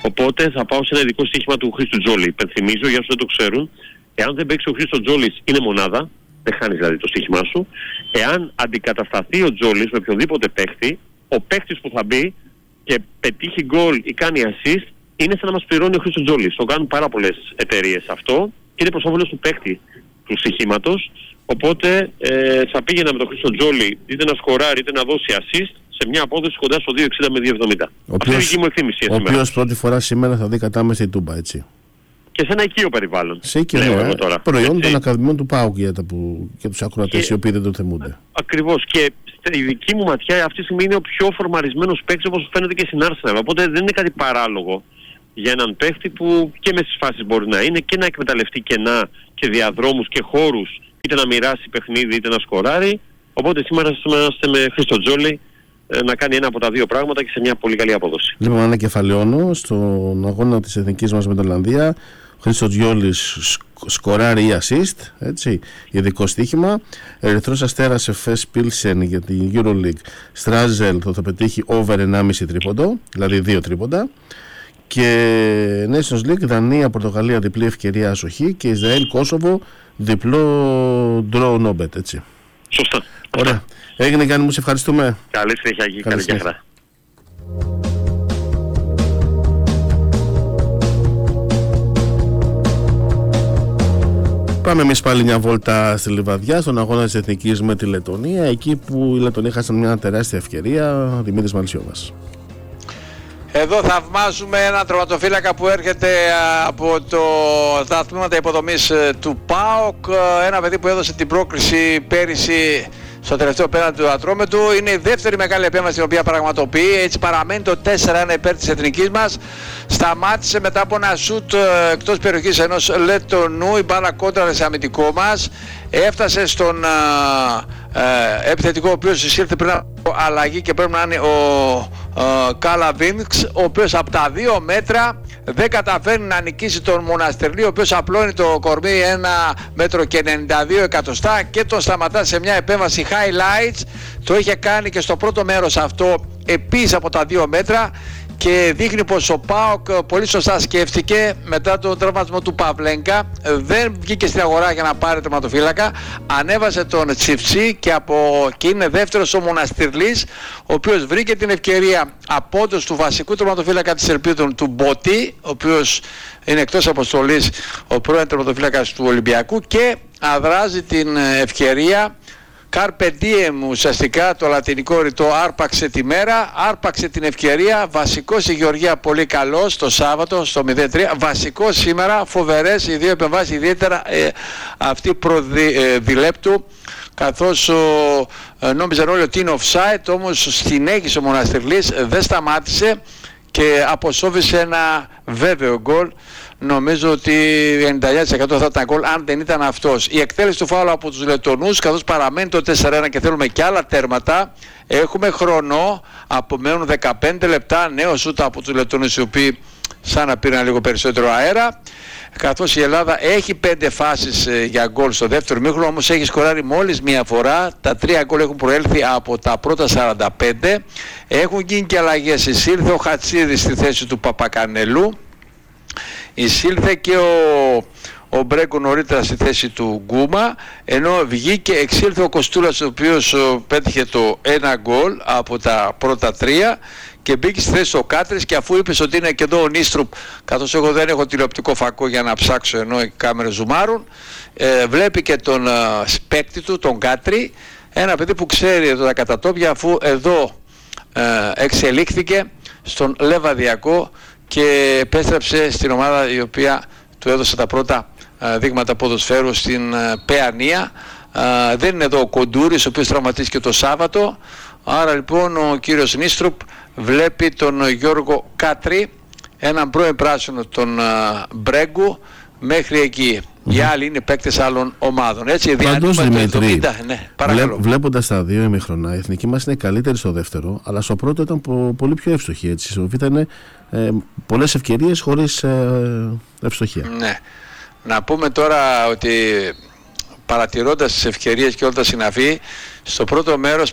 Οπότε θα πάω σε ένα ειδικό στοίχημα του Χρήστου Τζόλη. Υπενθυμίζω, για όσους δεν το ξέρουν, εάν δεν παίξει ο Χρήστος Τζόλης, είναι μονάδα, δεν χάνεις δηλαδή το στοίχημά σου. Εάν αντικατασταθεί ο Τζόλης με οποιοδήποτε παίχτη, ο παίχτης που θα μπει και πετύχει γκολ ή κάνει assist, είναι σαν να μας πληρώνει ο Χρήστος Τζόλης. Το κάνουν πάρα πολλές εταιρείες αυτό και είναι προς όφελος του παίχτη του στοιχήματος. Οπότε θα πήγαινα με τον Χρήστο Τζόλη είτε να σκοράρει είτε να δώσει assist σε μια απόδοση κοντά στο 2,60 με 2,70. Αυτή είναι η δική μου εκτίμηση. Ο οποίος πρώτη φορά σήμερα θα δει κατάμεστη τούμπα, έτσι. Και σε ένα οικείο περιβάλλον. Σε οικείο, προϊόν των Ακαδημιών του ΠΑΟΚ για τους ακροατές οι οποίοι δεν το θεμούνται. Ακριβώς. Και η δική μου ματιά αυτή τη στιγμή είναι ο πιο φορμαρισμένος παίκτης, όπως φαίνεται και στην Arsenal. Οπότε δεν είναι κάτι παράλογο για έναν παίκτη που και μέσα στις φάσεις μπορεί να είναι και να εκμεταλλευτεί κενά και διαδρόμους και χώρους, είτε να μοιράσει παιχνίδι είτε να σκοράρει. Οπότε σήμερα είμαστε με Χρήστο Τζόλη να κάνει ένα από τα δύο πράγματα και σε μια πολύ καλή απόδοση. Λοιπόν, ανακεφαλαιώνω στον αγώνα της εθνικής μας με την Ολλανδία. Χρήστος Τζόλης σκοράρει ή assist, έτσι, ειδικό στοίχημα. Ερυθρός Αστέρας Εφές Πίλσεν για την EuroLeague. Στράζελ θα πετύχει over 1,5 τρίποντο, δηλαδή 2 τρίποντα. Και Nations League, Δανία, Πορτογαλία διπλή ευκαιρία ασοχή και Ισραήλ Κόσοβο διπλό draw no bet, έτσι. Σωστά. Ωραία. Έγινε, Γιάννη μου, σε ευχαριστούμε. Καλή συνέχεια. Καλή συνέχεια. Πάμε εμείς πάλι μια βόλτα στη Λιβαδιά, στον αγώνα της Εθνικής με τη Λετωνία, εκεί που οι Λετωνοί είχαν μια τεράστια ευκαιρία. Δημήτρης Μαλσιώβας. Εδώ θαυμάζουμε ένα τερματοφύλακα που έρχεται από τα τμήματα υποδομής του ΠΑΟΚ. Ένα παιδί που έδωσε την πρόκριση πέρυσι στο τελευταίο πέναλτι του Ατρόμετου. Είναι η δεύτερη μεγάλη επέμβαση την οποία πραγματοποιεί. Έτσι παραμένει το 4-1 υπέρ της εθνικής μας. Σταμάτησε μετά από ένα σουτ εκτός περιοχής ενός Λετωνού. Η μπάλα κόντραρε σε αμυντικό μας. Έφτασε στον επιθετικό, ο οποίος εισήλθε πριν από αλλαγή και πρέπει να είναι ο Καλαβίνξ, ο οποίος από τα 2 μέτρα δεν καταφέρνει να νικήσει τον Μοναστερλή, ο οποίος απλώνει το κορμί 1 μέτρο και 92 εκατοστά και τον σταματά σε μια επέμβαση highlights. Το είχε κάνει και στο πρώτο μέρος αυτό επίσης από τα 2 μέτρα. Και δείχνει πως ο ΠΑΟΚ πολύ σωστά σκέφτηκε μετά τον τραυματισμό του Παυλέγκα. Δεν βγήκε στην αγορά για να πάρει τερματοφύλακα. Ανέβασε τον Τσιφτσί και είναι δεύτερος ο Μοναστηρλής, ο οποίος βρήκε την ευκαιρία απόδοση του βασικού τερματοφύλακα της Ελπίδων του Μπότι, ο οποίος είναι εκτός αποστολής ο πρώην τερματοφύλακας του Ολυμπιακού, και αδράζει την ευκαιρία. Carpe diem, ουσιαστικά το λατινικό ρητό, άρπαξε τη μέρα, άρπαξε την ευκαιρία. Βασικός η Γεωργία, πολύ καλός το Σάββατο στο 0-3. Βασικός σήμερα, φοβερές οι δύο επεμβάσεις, ιδιαίτερα αυτή προδιλέπτου, καθώς νόμιζαν όλοι ότι είναι offside, όμως συνέχισε ο Μοναστερλής, δεν σταμάτησε και αποσόβησε ένα βέβαιο γκολ. Νομίζω ότι 99% θα ήταν γκολ αν δεν ήταν αυτός. Η εκτέλεση του φάουλ από τους Λετωνούς, καθώς παραμένει το 4-1 και θέλουμε και άλλα τέρματα. Έχουμε χρόνο, απομένουν 15 λεπτά, νέο σούτ από τους Λετωνούς, οι οποίοι σαν να πήραν λίγο περισσότερο αέρα. Καθώς η Ελλάδα έχει 5 φάσεις για γκολ στο δεύτερο ημίχρονο, όμως έχει σκοράρει μόλις μία φορά. Τα 3 γκολ έχουν προέλθει από τα πρώτα 45. Έχουν γίνει και αλλαγές. Εισήλθε ο Χατσίδης στη θέση του Παπακανελού. Εισήλθε και ο Μπρέγκο νωρίτερα στη θέση του Γκούμα, ενώ εξήλθε ο Κοστούλας, ο οποίος πέτυχε το 1 γκολ από τα πρώτα 3 και μπήκε στη θέση ο Κάτρης. Και αφού είπες ότι είναι και εδώ ο Νίστρουπ, καθώς εγώ δεν έχω τηλεοπτικό φακό για να ψάξω ενώ οι κάμερες ζουμάρουν, βλέπει και τον παίκτη του, τον Κάτρη, ένα παιδί που ξέρει εδώ τα κατατόπια, αφού εδώ εξελίχθηκε στον Λεβαδιακό και επέστρεψε στην ομάδα η οποία του έδωσε τα πρώτα δείγματα ποδοσφαίρου στην Παιανία. Δεν είναι εδώ ο Κοντούρης, ο οποίος τραυματίστηκε το Σάββατο. Άρα λοιπόν ο κύριος Νίστρουπ βλέπει τον Γιώργο Κάτρη, έναν πρώην πράσινο τον Μπρέγκου, μέχρι εκεί. Οι άλλοι είναι παίκτες άλλων ομάδων. Έτσι, πάντως, Δημήτρη, ναι, βλέποντας τα 2 ημιχρονά, η εθνική μας είναι καλύτερη στο δεύτερο, αλλά στο πρώτο ήταν πολύ πιο εύστοχη. Έτσι. Στο Β' ήταν πολλές ευκαιρίες χωρίς ευστοχία. Ναι. Να πούμε τώρα ότι παρατηρώντας τις ευκαιρίες και όλα τα συναφή, στο πρώτο μέρος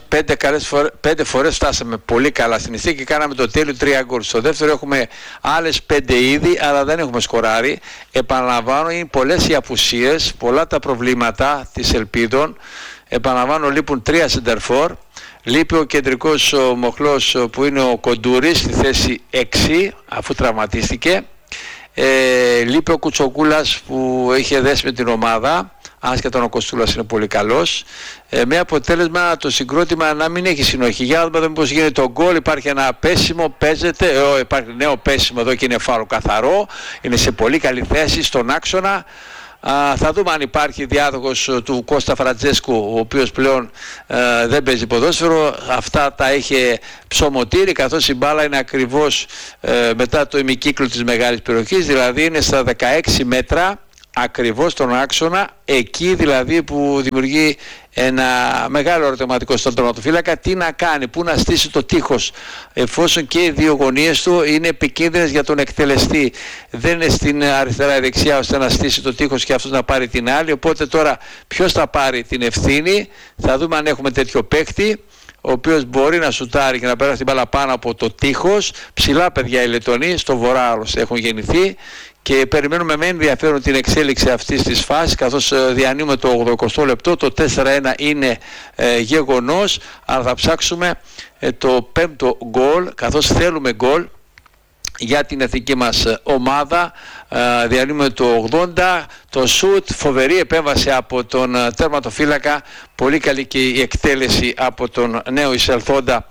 5 φορές φτάσαμε πολύ καλά στην νηστεία και κάναμε το τέλειο 3 γκολ. Στο δεύτερο έχουμε άλλες 5 ήδη, αλλά δεν έχουμε σκοράρει. Επαναλαμβάνω, είναι πολλές οι απουσίες, πολλά τα προβλήματα της ελπίδων. Επαναλαμβάνω, λείπουν 3 σεντερφόρ. Λείπει ο κεντρικός μοχλός που είναι ο Κοντούρης στη θέση 6 αφού τραυματίστηκε. Λείπει ο Κουτσοκούλας που είχε δέσει με την ομάδα, άσχετα ο Κοστούλας είναι πολύ καλός, με αποτέλεσμα το συγκρότημα να μην έχει συνοχή. Για να δούμε πώς γίνεται το γκολ. Υπάρχει ένα πέσιμο, παίζεται, υπάρχει νέο πέσιμο εδώ και είναι φάουλ καθαρό, είναι σε πολύ καλή θέση στον άξονα. Θα δούμε αν υπάρχει διάδοχος του Κώστα Φραντζέσκου, ο οποίος πλέον δεν παίζει ποδόσφαιρο. Αυτά τα είχε ψωμοτήρι, καθώς η μπάλα είναι ακριβώς μετά το ημικύκλο της μεγάλης περιοχής, δηλαδή είναι στα 16 μέτρα ακριβώς τον άξονα, εκεί δηλαδή που δημιουργεί ένα μεγάλο ερωτηματικό στον τερματοφύλακα, τι να κάνει, πού να στήσει το τείχος, εφόσον και οι δύο γωνίες του είναι επικίνδυνες για τον εκτελεστή. Δεν είναι στην αριστερά ή δεξιά ώστε να στήσει το τείχος και αυτός να πάρει την άλλη. Οπότε τώρα ποιος θα πάρει την ευθύνη? Θα δούμε αν έχουμε τέτοιο παίκτη, ο οποίος μπορεί να σουτάρει και να περάσει την μπάλα πάνω από το τείχος. Ψηλά παιδιά οι Λετονοί, στο βορρά άλλωστε έχουν γεννηθεί, και περιμένουμε με ενδιαφέρον την εξέλιξη αυτής της φάσης, καθώς διανύουμε το 80 λεπτό. Το 4-1 είναι γεγονός, αλλά θα ψάξουμε το 5ο γκολ, καθώς θέλουμε γκολ για την εθνική μας ομάδα. Διανύουμε το 80, το σουτ, φοβερή επέμβαση από τον τερματοφύλακα, πολύ καλή και η εκτέλεση από τον νέο εισελθόντα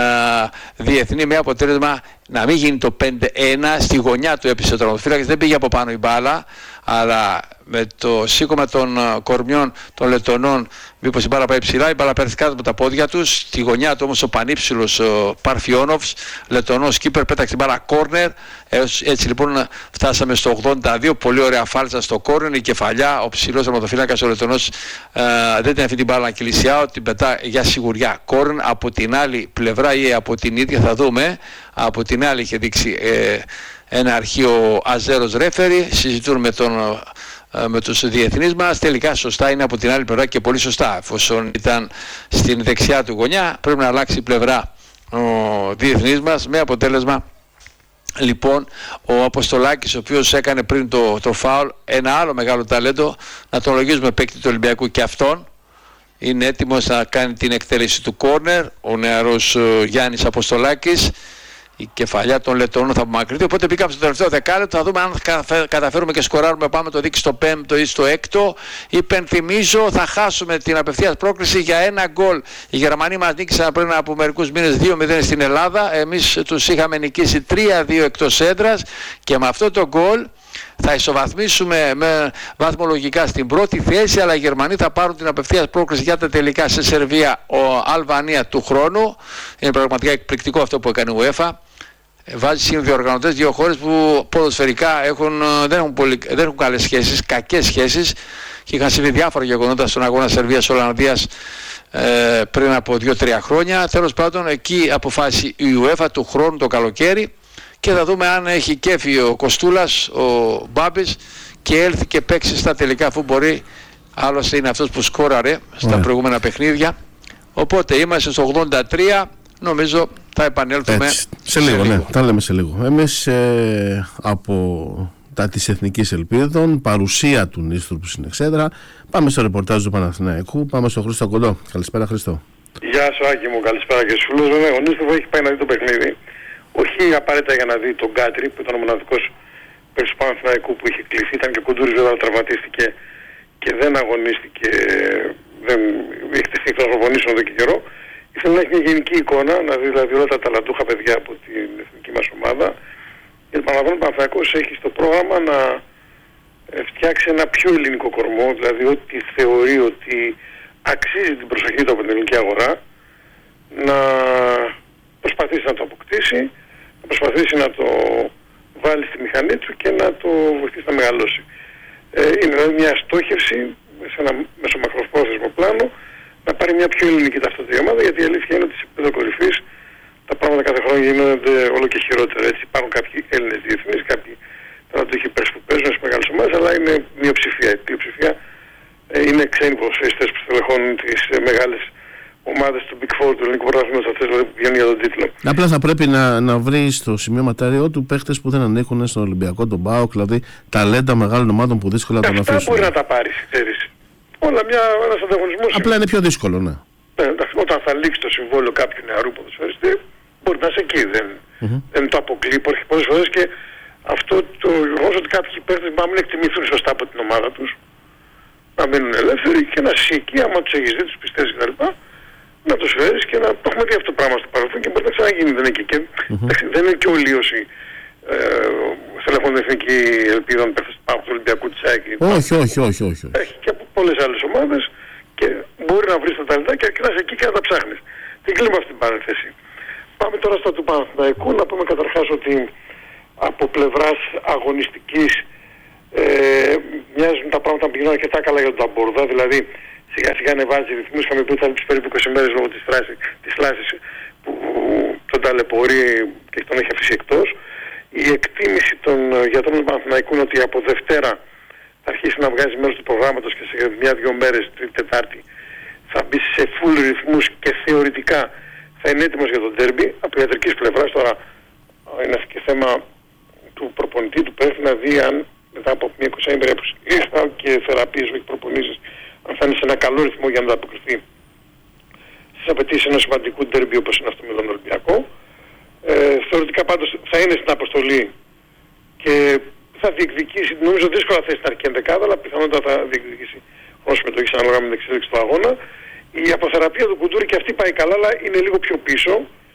διεθνή, με αποτέλεσμα να μην γίνει το 5-1. Στη γωνιά του έπεισε ο τερματοφύλακας, δεν πήγε από πάνω η μπάλα, αλλά με το σήκωμα των κορμιών των Λετωνών, μήπως η μπάλα πάει ψηλά, η μπάλα πέρασε κάτω από τα πόδια τους. Στη γωνιά του όμως ο πανύψηλος Παρφιόνοφς, Λετωνός κύπερ, πέταξε την μπάλα κόρνερ. Έτσι λοιπόν φτάσαμε στο 82, πολύ ωραία φάλτσα στο κόρνερ, η κεφαλιά, ο ψηλός τερματοφύλακας ο Λετωνός δεν την αφήνει την μπάλα να κυλισιάω, την πετά για σιγουριά κόρνερ. Από την άλλη πλευρά ή από την ίδια θα δούμε, από την άλλη είχε δείξει ένα αρχείο Αζέρος ρέφερι, συζητούν με τους διεθνείς μας. Τελικά σωστά είναι από την άλλη πλευρά και πολύ σωστά, εφόσον ήταν στην δεξιά του γωνιά πρέπει να αλλάξει πλευρά ο διεθνής μας, με αποτέλεσμα λοιπόν ο Αποστολάκης, ο οποίος έκανε πριν το φάουλ, ένα άλλο μεγάλο ταλέντο, να τον λογίζουμε παίκτη του Ολυμπιακού και αυτόν, είναι έτοιμος να κάνει την εκτέλεση του κόρνερ, ο νεαρός Γιάννης Αποστολάκης. Η κεφαλιά των Λετωνών θα απομακρυνθεί. Οπότε πήγαμε στο τελευταίο δεκάλεπτο. Θα δούμε αν καταφέρουμε και σκοράρουμε. Πάμε το δείξει στο 5ο ή στο 6ο. Υπενθυμίζω, θα χάσουμε την απευθείας πρόκριση για ένα γκολ. Οι Γερμανοί μας νίκησαν πριν από μερικούς μήνες 2-0 στην Ελλάδα. Εμείς τους είχαμε νικήσει 3-2 εκτός έδρας. Και με αυτό το γκολ θα ισοβαθμίσουμε βαθμολογικά στην πρώτη θέση, αλλά οι Γερμανοί θα πάρουν την απευθείας πρόκριση για τα τελικά σε Σερβία, Αλβανία του χρόνου. Είναι πραγματικά εκπληκτικό αυτό που έκανε η UEFA. Βάζει συνδιοργανωτές δύο χώρες που ποδοσφαιρικά δεν έχουν καλές σχέσεις, κακές σχέσεις, και είχαν συμβεί διάφορα γεγονότα στον αγώνα Σερβίας-Ολλανδίας πριν από 2-3 χρόνια. Τέλος πάντων, εκεί αποφάσισε η UEFA του χρόνου το καλοκαίρι, και θα δούμε αν έχει κέφι ο Κοστούλας, ο Μπάμπης, και έλθει και παίξει στα τελικά, αφού μπορεί. Άλλωστε είναι αυτός που σκόραρε στα προηγούμενα παιχνίδια. Οπότε είμαστε στο 83, νομίζω θα επανέλθουμε σε λίγο. Ναι, τα λέμε σε λίγο. Εμείς από της Εθνικής Ελπίδων, παρουσία του Νίστρου στην Εξέδρα, πάμε στο ρεπορτάζ του Παναθηναϊκού. Πάμε στον Χρήστο Κοντό. Καλησπέρα, Χρήστο. Γεια σου Άκη μου, καλησπέρα και στους φίλους. Ο Νίστρου έχει πάει να δει το παιχνίδι. Όχι απαραίτητα για να δει τον Κάτρι, που ήταν ο μοναδικός παίκτης του Παναθηναϊκού που είχε κληθεί. Ήταν και ο Κουντούρης, βέβαια, τραυματίστηκε και δεν αγωνίστηκε, δεν είχε τη στιγμή να προπονήσουν εδώ και καιρό. Ήθελε να έχει μια γενική εικόνα, να δει δηλαδή όλα τα ταλαντούχα παιδιά από την εθνική μας ομάδα. Γιατί παραλαμβάνω, ο Παναθηναϊκός έχει στο πρόγραμμα να φτιάξει ένα πιο ελληνικό κορμό, δηλαδή ό,τι θεωρεί ότι αξίζει την προσοχή του από την ελληνική αγορά, να προσπαθήσει να το αποκτήσει, να προσπαθήσει να το βάλει στη μηχανή του και να το βοηθήσει να μεγαλώσει. Είναι δηλαδή μια στόχευση σε ένα μεσομακροπρόθεσμο πλάνο να πάρει μια πιο ελληνική ταυτότητα ομάδα, γιατί η αλήθεια είναι ότι σε επίπεδο κορυφής τα πράγματα κάθε χρόνο γίνονται όλο και χειρότερα. Έτσι, υπάρχουν κάποιοι Έλληνες διεθνείς, κάποιοι ταλαντούχοι παίκτες που παίζουν σε μεγάλες ομάδες, αλλά είναι μειοψηφία. Η πλειοψηφία είναι ξένοι ποδοσφαιριστές που στελεχώνουν τις μεγάλες ομάδες του Big Four του ελληνικού πρωταθλήματος, αυτές δηλαδή που πηγαίνουν για τον τίτλο. Απλά θα πρέπει να βρει στο σημείο ματάριό του παίχτες που δεν ανήκουν στον Ολυμπιακό, τον ΠΑΟΚ, δηλαδή ταλέντα μεγάλων ομάδων που δύσκολα τον αφήσουν. Αυτά μπορεί να τα πάρεις, ξέρεις. Ένας ανταγωνισμός. Απλά είναι πιο δύσκολο, ναι. Όταν θα λήξει το συμβόλαιο κάποιου νεαρού ποδοσφαιριστή, μπορεί να είσαι εκεί. Δεν το αποκλείει. Υπάρχει πολλές φορές και αυτό το γεγονός ότι κάποιοι παίκτες να μην εκτιμηθούν σωστά από την ομάδα τους, να μείνουν ελεύθεροι και να είσαι εκεί, άμα τους έχεις δει, τους πιστεύεις κτλ. Να τους φέρεις και να το έχουμε δει αυτό το πράγμα στο παρελθόν και μπορεί να ξαναγίνει. Δεν είναι και, δεν είναι και όλοι όσοι στελεχώνουν την εθνική ελπίδα να παίχτες του Ολυμπιακού της ΑΕΚ. Όχι. Έχει και από πολλές άλλες ομάδες και μπορεί να βρεις τα ταλεντάκια και να είσαι εκεί και να τα ψάχνεις. Τι κλείνουμε αυτή την παρένθεση. Πάμε τώρα στα του Παναθηναϊκού. Να πούμε καταρχάς ότι από πλευράς αγωνιστικής μοιάζουν τα πράγματα να πηγαίνουν αρκετά καλά για τον Ταμπόρδα. Δηλαδή σιγά σιγά ανεβάζει ρυθμούς. Είχαμε πει ότι θα λείψει περίπου 20 μέρες λόγω της θλάσσης που τον ταλαιπωρεί και τον έχει αφήσει εκτός. Η εκτίμηση των γιατρών του Παναθηναϊκού είναι ότι από Δευτέρα θα αρχίσει να βγάζει μέρος του προγράμματος και σε 1-2 μέρες, Τρίτη, Τετάρτη, θα μπει σε full ρυθμούς και θεωρητικά θα είναι έτοιμος για τον ντέρμπι. Από ιατρικής πλευράς τώρα είναι και θέμα του προπονητή, του πρέπει να δει αν μετά από μια 20 ημέρα και θεραπείες, όχι προπονήσεις, αν θα είναι σε ένα καλό ρυθμό για να ανταποκριθεί στις απαιτήσεις ενός σημαντικού ντέρμπι όπως είναι αυτό με τον Ολυμπιακό. Θεωρητικά πάντως θα είναι στην αποστολή και θα διεκδικήσει, νομίζω δύσκολα θα είναι στην αρχική ενδεκάδα, αλλά πιθανότατα θα διεκδικήσει χρόνο συμμετοχής ανάλογα με την εξέλιξη του αγώνα. Η αποθεραπεία του Κουντούρη και αυτή πάει καλά, αλλά είναι λίγο πιο πίσω.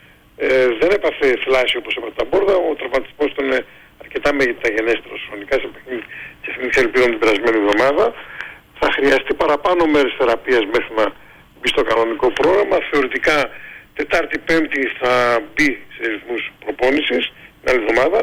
Δεν έπαθε θλάση όπως έπαθε τα Μπόρδα. Ο τραυματισμός του είναι αρκετά μεταγενέστερος χρονικά σε παιχνίδι της Εθνικής Ελπίδων την περασμένη εβδομάδα. Θα χρειαστεί παραπάνω μέρες θεραπείας μέχρι να μπει στο κανονικό πρόγραμμα. Θεωρητικά Τετάρτη, Πέμπτη θα μπει σε ρυθμούς προπόνησης την άλλη εβδομάδα.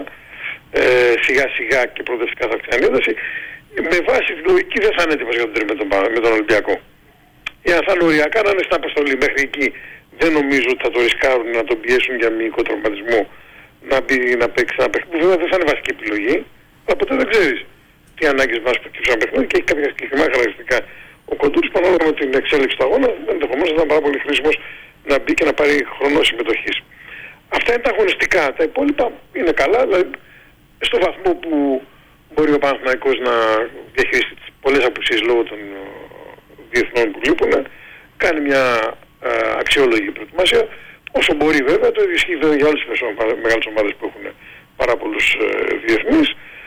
Σιγά σιγά και προοδευτικά θα αυξάνει ένταση. Με βάση τη λογική δεν θα είναι έτοιμος για τον τρίμηνο με τον Ολυμπιακό. Ή αν θα είναι οριακά να είναι στην αποστολή. Μέχρι εκεί δεν νομίζω ότι θα το ρισκάρουν να τον πιέσουν για μυϊκό τραυματισμό να μπει να παίξει ένα παιχνίδι. Βέβαια δεν θα είναι βασική επιλογή, αλλά ποτέ δεν ξέρεις τι ανάγκες μας προκύψουν ένα παιχνίδι και έχει κάποια συγκεκριμένα χαρακτηριστικά. Ο Κοντούρης ανάλογα με την εξέλιξη του αγώνα ενδεχομένως θα ήταν πάρα πολύ χρήσιμος να μπει και να πάρει χρόνο συμμετοχής. Αυτά είναι τα αγωνιστικά. Τα υπόλοιπα είναι καλά, δηλαδή στο βαθμό που μπορεί ο Παναθηναϊκός να διαχειριστεί τις πολλές απουσίες λόγω των διεθνών που λείπουν, κάνει μια αξιόλογη προετοιμασία. Όσο μπορεί βέβαια, το ισχύει βέβαια για όλες τις μεγάλες ομάδες που έχουν πάρα πολλούς διεθνείς.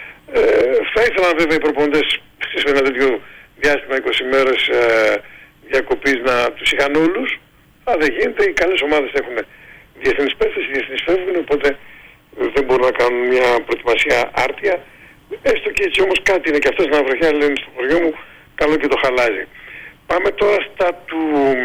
Θα ήθελαν βέβαια οι προπονητές σε ένα τέτοιο διάστημα 20 μέρες διακοπής να τους είχαν όλους, αλλά δεν γίνεται. Οι καλές ομάδες έχουν διεθνείς παίκτες, οι διεθνείς φεύγουν, οπότε δεν μπορούν να κάνουν μια προετοιμασία άρτια. Έστω και έτσι όμως κάτι είναι και αυτές να βροχιά λένε στο χωριό μου, καλό και το χαλάζει. Πάμε τώρα στα του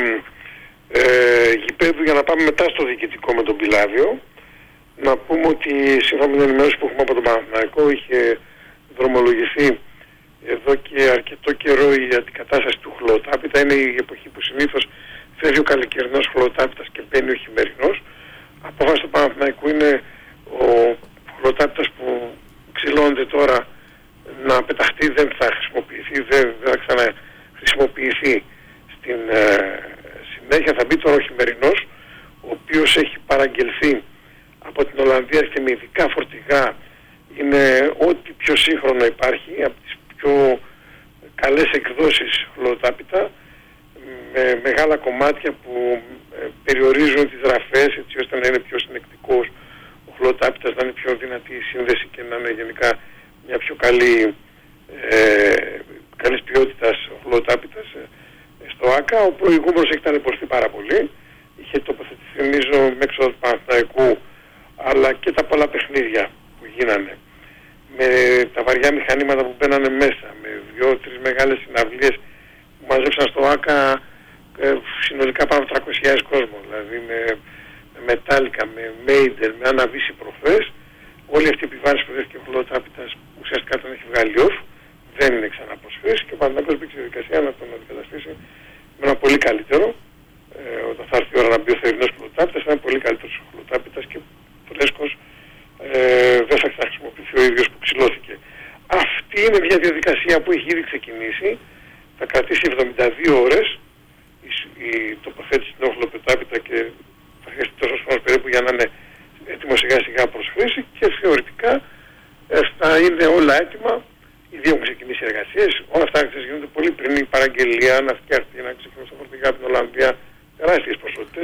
γηπέδου για να πάμε μετά στο διοικητικό με τον Πιλάβιο. Να πούμε ότι σύμφωνα με την ενημέρωση που έχουμε από τον Παναθηναϊκό είχε δρομολογηθεί εδώ και αρκετό καιρό η αντικατάσταση του χλωτάπητα. Είναι η εποχή που συνήθως φεύγει ο καλοκαιρινός χλωτάπητας και μπαίνει ο χειμερινός. Απόφαση του Παναθηναϊκού είναι ο χλωτάπητας που ξυλώνεται τώρα να πεταχτεί, δεν θα χρησιμοποιηθεί, δεν θα ξαναχρησιμοποιηθεί στην συνέχεια. Θα μπει τώρα ο χειμερινός, ο οποίος έχει παραγγελθεί από την Ολλανδία και με ειδικά φορτηγά. Είναι ό,τι πιο σύγχρονο υπάρχει, από τις πιο καλές εκδόσεις χλωτάπητα, με μεγάλα κομμάτια που περιορίζουν τις γραφές έτσι ώστε να είναι πιο συνεκτικός ο χλωτάπητας, να είναι πιο δυνατή η σύνδεση και να είναι γενικά μια πιο καλής ποιότητας χλωτάπητας στο ΆΚΑ. Ο προηγούμενος έχει ταλαιπωρηθεί πάρα πολύ, είχε τοποθετηθεί νομίζω με έξοδο του Παναθηναϊκού, αλλά και τα πολλά παιχνίδια που γίνανε με τα βαριά μηχανήματα που μπαίνανε μέσα, με 2-3 μεγάλες συναυλίες που μαζέψαν στο ΆΚΑ συνολικά πάνω από 300.000 κόσμο, δηλαδή με Metallica, με Maiden, με Αναβίση προχθές. Όλη αυτή η επιβάρηση που δέχτηκε ο χλωτάπητας ουσιαστικά τον έχει βγάλει off, δεν είναι ξανά προσφέρει και ο Παναθηναϊκός μπήκε στη διαδικασία να τον αντικαταστήσει με ένα πολύ καλύτερο. Όταν θα έρθει η ώρα να μπει ο θερινός χλωτάπητας, θα είναι πολύ καλύτερος ο χλωτάπητας και φρέσκος, δεν θα χρησιμοποιηθεί ο ίδιος που ξυλώθηκε. Αυτή είναι μια διαδικασία που έχει ήδη ξεκινήσει. θα κρατήσει 72 ώρες η τοποθέτηση στην όχλο-πετάπητα και θα χρειαστεί τόσο χρόνος περίπου για να είναι έτοιμο σιγά σιγά προς χρήση, και θεωρητικά θα είναι όλα έτοιμα. Ήδη έχουν ξεκινήσει εργασίες, όλα αυτά γίνονται πολύ πριν η παραγγελία να φτιαχτεί, να ξεκινήσει τα φορτηγά από την Ολλανδία, τεράστιες ποσότητες,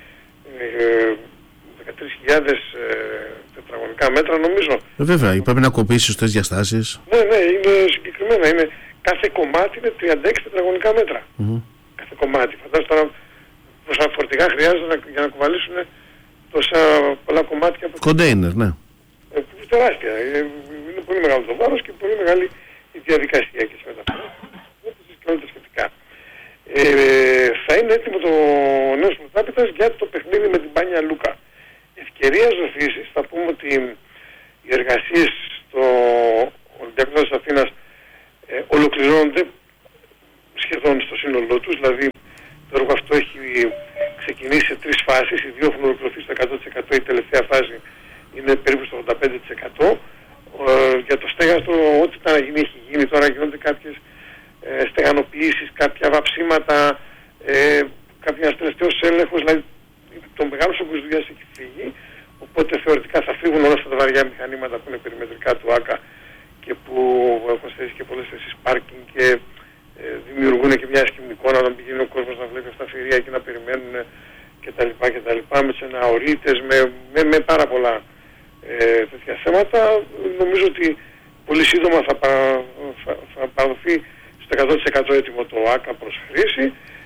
13.000 τετραγωνικά μέτρα νομίζω. Βέβαια, πρέπει να κοπήσει σωστές διαστάσεις. Ναι, είναι συγκεκριμένα, κάθε κομμάτι είναι 36 τετραγωνικά μέτρα. Κάθε κομμάτι. Φαντάζομαι τώρα πόσα φορτηγά χρειάζεται για να κουβαλήσουν τόσα πολλά κομμάτια. Κοντέινερ, ναι. Τεράστια. Είναι πολύ μεγάλο το βάρος και πολύ μεγάλη η διαδικασία και σε μεταφορά και όλα τα σχετικά. Θα είναι έτοιμο το νέο πρωτάπητας για το παιχνίδι με την Μπάνια Λούκα. Ευκαιρία ζωθήσεις, θα πούμε ότι οι εργασίες στο Ολυμπιακό της Αθήνας ολοκληρώνονται σχεδόν στο σύνολό τους, δηλαδή το έργο αυτό έχει ξεκινήσει σε 3 φάσεις, οι 2 έχουν ολοκληρωθεί στο 100%, η τελευταία φάση είναι περίπου στο 85%. Για το στέγαστρο, ό,τι ήταν να γίνει έχει γίνει, τώρα γίνονται κάποιες στεγανοποιήσεις, κάποια βαψίματα, κάποιος τελευταίος έλεγχος, δηλαδή το μεγάλο όγκος δουλειάς έχει φύγει, οπότε θεωρητικά θα φύγουν όλα αυτά τα βαριά μηχανήματα που είναι περιμετρικά του ΆΚΑ και που έχουν στήσει και πολλές θέσεις πάρκινγκ και δημιουργούν και μια άσχημη εικόνα όταν πηγαίνει ο κόσμος να βλέπει αυτά τα φυρία και να περιμένουν κτλ. Με τους εναορίτες, με πάρα πολλά τέτοια θέματα. Νομίζω ότι πολύ σύντομα θα παραδοθεί στο 100% έτοιμο το ΆΚΑ προς χρήση.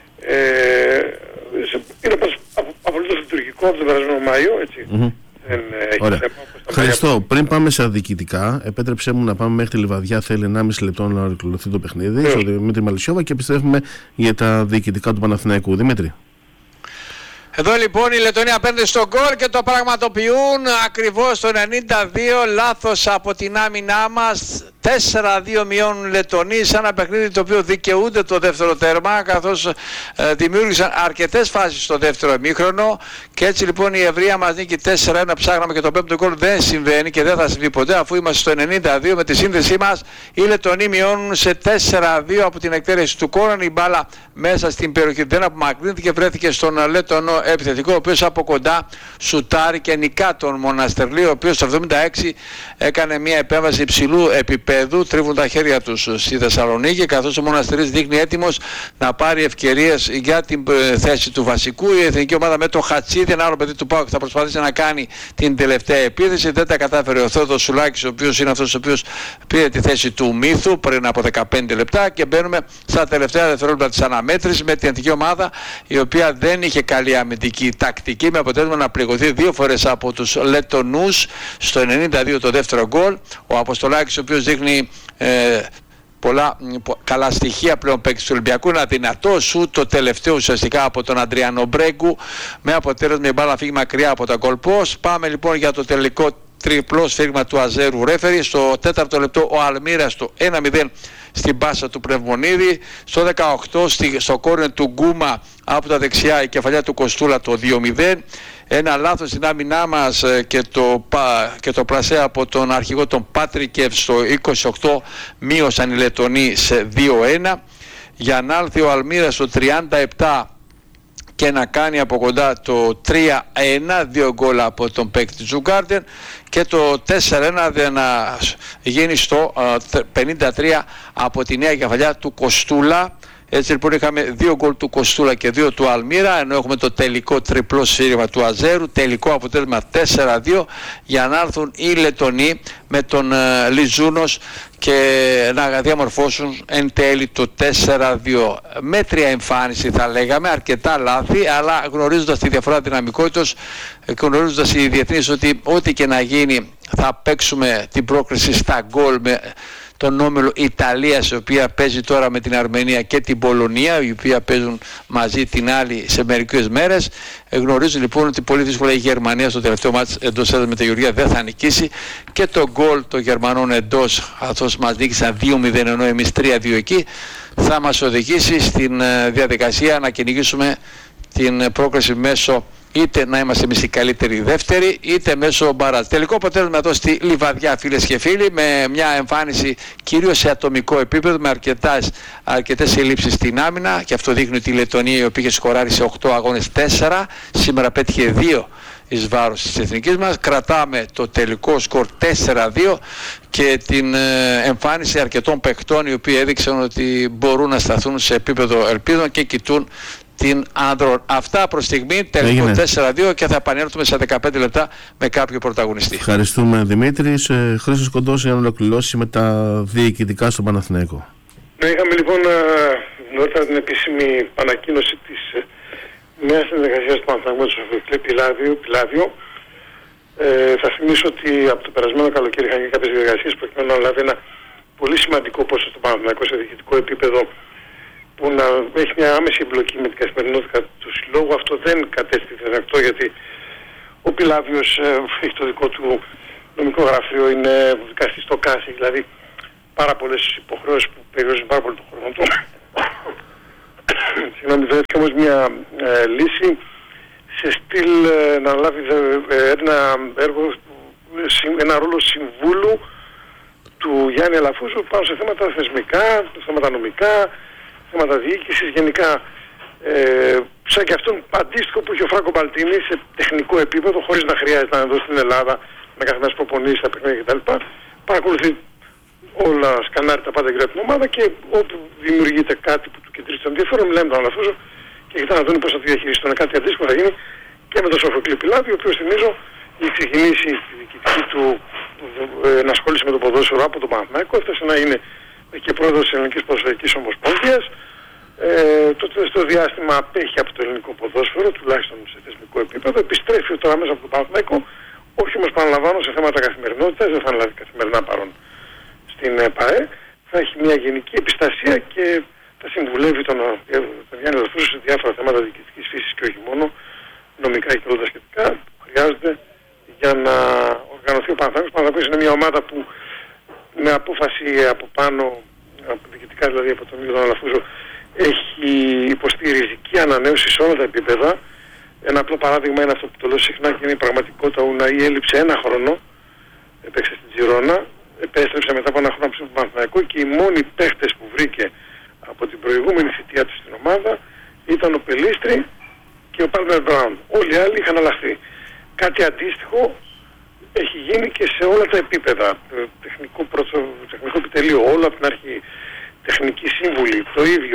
Είναι απολύτως λειτουργικό από τον περασμένο Μάιο, έτσι. Δεν έχει θέμα. Χριστό, πριν πάμε στα διοικητικά, επέτρεψέ μου να πάμε μέχρι τη Λιβαδιά. Θέλει 1,5 λεπτό να ολοκληρωθεί το παιχνίδι. Στον Δημήτρη Μαλισσιώβα και επιστρέφουμε για τα διοικητικά του Παναθηναϊκού. Δημήτρη. Εδώ λοιπόν οι Λετονοί απέναντι στον γκολ και το πραγματοποιούν ακριβώς το 92, λάθος από την άμυνά μας. 4-2 μειώνουν Λετονοί σε ένα παιχνίδι το οποίο δικαιούνται το δεύτερο τέρμα, καθώς δημιούργησαν αρκετές φάσεις στο δεύτερο ημίχρονο, και έτσι λοιπόν η ευρεία μας νίκη 4-1. Ψάχναμε και το πέμπτο γκολ, δεν συμβαίνει και δεν θα συμβεί ποτέ, αφού είμαστε στο 92 με τη σύνδεσή μας. Οι Λετονοί μειώνουν σε 4-2 από την εκτέλεση του Κόναν. Η μπάλα μέσα στην περιοχή δεν απομακρύνθηκε και βρέθηκε στον Λετονό επιθετικό, ο οποίος από κοντά σουτάρει και νικά τον Μοναστερλή, ο οποίος στο 76 έκανε μια επέμβαση υψηλού επίπεδου. Τρίβουν τα χέρια τους στη Θεσσαλονίκη, καθώς ο Μοναστερής δείχνει έτοιμος να πάρει ευκαιρίες για την θέση του βασικού. Η εθνική ομάδα με το Χατσίδη, ένα άλλο παιδί του ΠΑΟΚ, θα προσπαθήσει να κάνει την τελευταία επίθεση. Δεν τα κατάφερε ο Θεόδωρος Σουλάκης, ο οποίος είναι αυτός ο οποίος πήρε τη θέση του Μύθου πριν από 15 λεπτά, και μπαίνουμε στα τελευταία δευτερόλεπτα της αναμέτρησης με την εθνική ομάδα, η οποία δεν είχε καλή αμυντική τακτική, με αποτέλεσμα να πληγωθεί 2 φορές από τους Λετονούς. Στο 92 το δεύτερο γκολ, ο Αποστολάκης, ο οποίος δείχνει πολλά καλά στοιχεία πλέον παίκτης του Ολυμπιακού, ένα δυνατό σου, το τελευταίο ουσιαστικά από τον Αντριάνο Μπρέγκου, με αποτέλεσμα η μπάλα να φύγει μακριά από τα goal post. Πάμε λοιπόν για το τελικό τριπλό σφύριγμα του Αζέρου Ρέφερη. Στο 4ο λεπτό ο Αλμύρας το 1-0 στην πάσα του Πνευμονίδη. Στο 18 στο κόρνερ του Γκούμα από τα δεξιά η κεφαλιά του Κοστούλα το 2-0. Ένα λάθος στην άμυνά μας και το πλασέ από τον αρχηγό τον Πάτρικεφ στο 28 μείωσαν οι Λετονοί σε 2-1. Για να έρθει ο Αλμύρας στο 37 και να κάνει από κοντά το 3-1, 2 γκολ από τον παίκτη Τζουγκάρντεν, και το 4-1 να γίνει στο 53 από τη νέα κεφαλιά του Κοστούλα. Έτσι λοιπόν είχαμε 2 γκολ του Κοστούλα και 2 του Αλμύρα, ενώ έχουμε το τελικό τριπλό σύριγμα του Αζέρου, τελικό αποτέλεσμα 4-2, για να έρθουν οι Λετονοί με τον Λιζούνος και να διαμορφώσουν εν τέλει το 4-2. Μέτρια εμφάνιση θα λέγαμε, αρκετά λάθη, αλλά γνωρίζοντας τη διαφορά δυναμικότητας, γνωρίζοντας οι διεθνείς ότι ό,τι και να γίνει θα παίξουμε την πρόκριση στα γκολ με τον όμιλο Ιταλίας, η οποία παίζει τώρα με την Αρμενία και την Πολωνία, οι οποία παίζουν μαζί την άλλη σε μερικές μέρες. Γνωρίζουν λοιπόν ότι πολύ δύσκολα η Γερμανία στο τελευταίο μάτς εντός έδρας με τη Γεωργία δεν θα νικήσει, και το γκολ των Γερμανών εντός, αυτός μας νίκησαν 2-0 ενώ εμείς 3-2 εκεί, θα μας οδηγήσει στην διαδικασία να κυνηγήσουμε την πρόκριση μέσω είτε να είμαστε εμείς οι καλύτεροι δεύτεροι, είτε μέσω μπαράζ. Τελικό αποτέλεσμα εδώ στη Λιβαδιά, φίλες και φίλοι, με μια εμφάνιση κυρίως σε ατομικό επίπεδο, με αρκετές ελλείψεις στην άμυνα, και αυτό δείχνει ότι η Λεττονία, η οποία είχε σκοράρει σε 8 αγώνες 4, σήμερα πέτυχε 2 εις βάρος της εθνικής μας. Κρατάμε το τελικό σκορ 4-2 και την εμφάνιση αρκετών παιχτών, οι οποίοι έδειξαν ότι μπορούν να σταθούν σε επίπεδο ελπίδων και κοιτούν την άνδρων. Αυτά προς στιγμή, τελικό 4-2, και θα επανέλθουμε σε 15 λεπτά με κάποιο πρωταγωνιστή. Ευχαριστούμε, Δημήτρη. Χρήστος Κοντός, για να ολοκληρώσει με τα διοικητικά στον Παναθηναϊκό. Ναι, είχαμε λοιπόν νωρίτερα την επίσημη ανακοίνωση της νέας συνεργασίας του Παναθηναϊκού με το Σοφοκλή Πιλάβιο. Θα θυμίσω ότι από το περασμένο καλοκαίρι είχαν και κάποιες διεργασίες προκειμένου να λάβει ένα πολύ σημαντικό ποσό στο Παναθηναϊκό σε διοικητικό επίπεδο, που να έχει μια άμεση εμπλοκή με την καθημερινότητα του συλλόγου. Αυτό δεν κατέστη δυνατό, γιατί ο Πιλάβιος έχει το δικό του νομικό γραφείο, είναι δικαστής στο ΚΑΣΙ, δηλαδή πάρα πολλές υποχρεώσεις που περιορίζουν πάρα πολύ τον χρόνο του. Συγγνώμη, βρέθηκε όμως μια λύση σε στυλ να λάβει ένα ρόλο συμβούλου του Γιάννη Αλαφούζου πάνω σε θέματα θεσμικά, θέματα νομικά, θέματα διοίκησης γενικά, σαν και αυτόν αντίστοιχο που είχε ο Φράνκο Μπαλτίνη σε τεχνικό επίπεδο, χωρίς να χρειάζεται να είναι εδώ στην Ελλάδα να κάθε μέρα προπονήσει τα παιχνίδια κτλ. Παρακολουθεί όλα, σκανάρει τα πάντα για την ομάδα, και όπου δημιουργείται κάτι που του κεντρίζει τον ενδιαφέρον, μιλάμε τον Αλαφούζο και κοιτά να δουν πώς θα το διαχειριστούν. Κάτι αντίστοιχο θα γίνει και με τον Σοφοκλή Πιλάβιο, ο οποίος, θυμίζω, έχει ξεκινήσει τη διοικητική του ενασχόληση με το ποδόσφαιρο από τον Παναθηναϊκό, έφτασε να είναι και πρόεδρος της Ελληνικής Ποδοσφαιρικής Ομοσπονδίας. Το τελευταίο διάστημα απέχει από το ελληνικό ποδόσφαιρο, τουλάχιστον σε θεσμικό επίπεδο. Επιστρέφει τώρα μέσα από το Παναθηναϊκό, όχι όμως, παραλαμβάνω, σε θέματα καθημερινότητας, δεν θα λάβει καθημερινά παρόν στην ΠΑΕ. Θα έχει μια γενική επιστασία και θα συμβουλεύει τον Γιάννη Αλαφούζο σε διάφορα θέματα διοικητικής φύσης και όχι μόνο, νομικά και όλα τα σχετικά, που χρειάζονται για να οργανωθεί ο Παναθηναϊκός. Ο Παναθηναϊκός είναι μια ομάδα που με απόφαση από πάνω, από διοικητικά δηλαδή από τον ίδιο τον Αλαφούζο, έχει υποστεί ριζική ανανέωση σε όλα τα επίπεδα. Ένα απλό παράδειγμα είναι αυτό που το λέω συχνά και είναι η πραγματικότητα. Ο Ουναή έλειψε 1 χρόνο, έπαιξε στην Τζιρόνα, επέστρεψε μετά από 1 χρόνο από τον Παναθηναϊκό, και οι μόνοι παίχτες που βρήκε από την προηγούμενη θητεία του στην ομάδα ήταν ο Πελίστρη και ο Πάλμερ Μπράουν. Όλοι οι άλλοι είχαν αλλάχθει. Κάτι αντίστοιχο έχει γίνει και σε όλα τα επίπεδα. Τεχνικό επιτελείο, όλα από την αρχή. Τεχνική σύμβουλη, το ίδιο.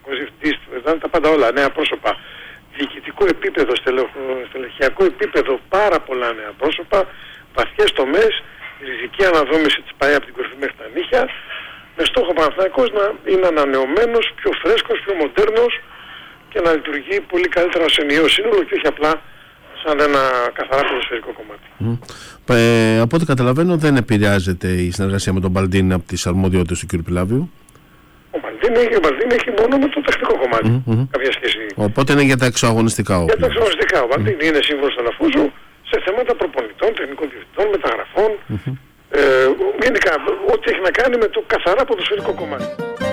Τα πάντα όλα, νέα πρόσωπα. Διοικητικό επίπεδο, στελεχειακό επίπεδο, πάρα πολλά νέα πρόσωπα. Βαθιές τομές, ριζική αναδόμηση της ΠΑΕ από την κορυφή μέχρι τα νύχια. Με στόχο ο Παναθηναϊκός να είναι ανανεωμένος, πιο φρέσκος, πιο μοντέρνος και να λειτουργεί πολύ καλύτερα ως ενιαίο σύνολο και όχι απλά σαν ένα καθαρά ποδοσφαιρικό κομμάτι. Από ό,τι καταλαβαίνω, δεν επηρεάζεται η συνεργασία με τον Μπαλντίνη από τις αρμοδιότητες του κ. Πιλάβιου. Ο Μπαλντίνη έχει μόνο με το τεχνικό κομμάτι κάποια σχέση. Οπότε είναι για τα εξωαγωνιστικά. Για τα εξωαγωνιστικά. Ο Μπαλντίνη είναι σύμβουλος του Αλαφούζου σε θέματα προπονητών, τεχνικών διευθυντών, μεταγραφών. Γενικά, ό,τι έχει να κάνει με το καθαρά ποδοσφαιρικό κομμάτι.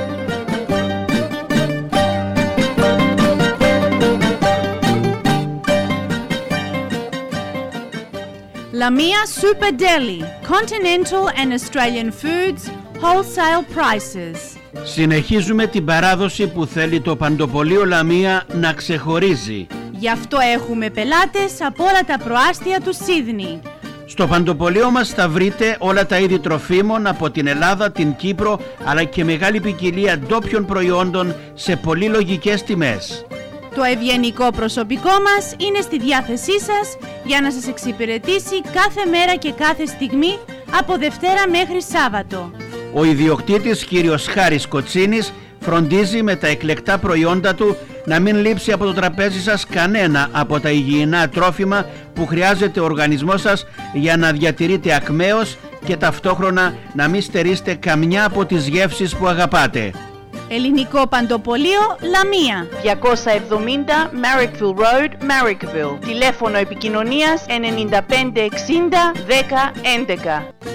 Lamia Super Deli, continental and Australian foods, wholesale prices. Συνεχίζουμε την παράδοση που θέλει το παντοπωλείο Λαμία να ξεχωρίζει. Γι' αυτό έχουμε πελάτες από όλα τα προάστια του Σίδνεϊ. Στο παντοπωλείο μας θα βρείτε όλα τα είδη τροφίμων από την Ελλάδα, την Κύπρο, αλλά και μεγάλη ποικιλία ντόπιων προϊόντων σε πολύ λογικές τιμές. Το ευγενικό προσωπικό μας είναι στη διάθεσή σας για να σας εξυπηρετήσει κάθε μέρα και κάθε στιγμή από Δευτέρα μέχρι Σάββατο. Ο ιδιοκτήτης κύριος Χάρης Κοτσίνης φροντίζει με τα εκλεκτά προϊόντα του να μην λείψει από το τραπέζι σας κανένα από τα υγιεινά τρόφιμα που χρειάζεται ο οργανισμός σας για να διατηρείτε ακμαίως και ταυτόχρονα να μην στερείστε καμιά από τις γεύσεις που αγαπάτε. Ελληνικό παντοπωλείο Λαμία, 270 Marrickville Road, Marrickville. Τηλέφωνο επικοινωνίας 95 60 10 11.